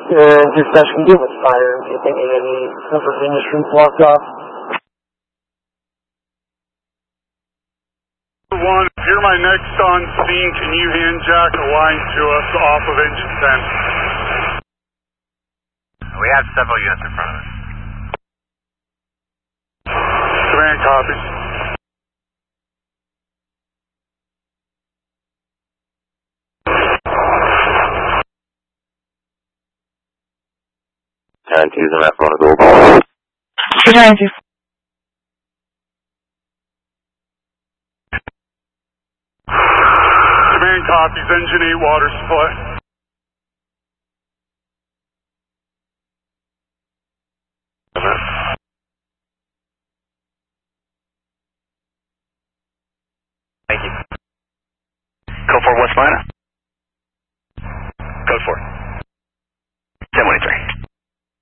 discussion do with fire. Do you think any Pennsylvania streets blocked off? 1, if you're my next on scene, can you hand jack a line to us off of engine 10? We have several units in front of us. Command copies. And use them at front of gold. Behind you. Command copies, engine 8 water supply. Thank you. Code 4, what's mine? Code 4.